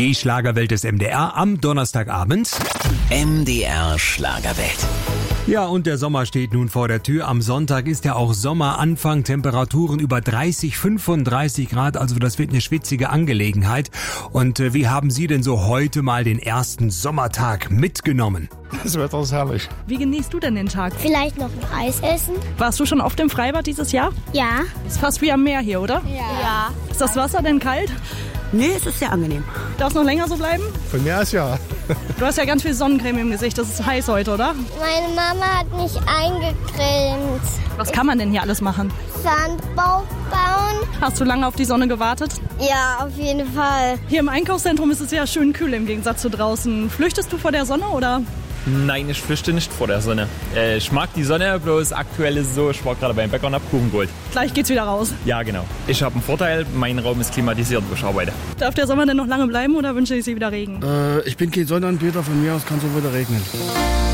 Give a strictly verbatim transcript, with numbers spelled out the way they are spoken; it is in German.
Die Schlagerwelt des M D R am Donnerstagabend. M D R Schlagerwelt. Ja, und der Sommer steht nun vor der Tür. Am Sonntag ist ja auch Sommeranfang, Temperaturen über dreißig, fünfunddreißig Grad, also das wird eine schwitzige Angelegenheit. Und äh, wie haben Sie denn so heute mal den ersten Sommertag mitgenommen? Das Wetter ist herrlich. Wie genießt du denn den Tag? Vielleicht noch ein Eis essen? Warst du schon oft im Freibad dieses Jahr? Ja. Ist fast wie am Meer hier, oder? Ja. Ist das Wasser denn kalt? Nee, es ist sehr angenehm. Darf es noch länger so bleiben? Von mir aus ja. Du hast ja ganz viel Sonnencreme im Gesicht, das ist heiß heute, oder? Meine Mama hat mich eingecremt. Was kann man denn hier alles machen? Sandbau bauen? Hast du lange auf die Sonne gewartet? Ja, auf jeden Fall. Hier im Einkaufszentrum ist es ja schön kühl im Gegensatz zu draußen. Flüchtest du vor der Sonne oder? Nein, ich flüchte nicht vor der Sonne. Äh, ich mag die Sonne, bloß aktuell ist es so, ich war gerade beim Bäcker und hab Kuchen geholt. Gleich geht's wieder raus. Ja, genau. Ich habe einen Vorteil, mein Raum ist klimatisiert, wo ich arbeite. Darf der Sommer denn noch lange bleiben oder wünsche ich Sie wieder Regen? Äh, ich bin kein Sonnenanbeter, von mir aus kann es auch wieder regnen.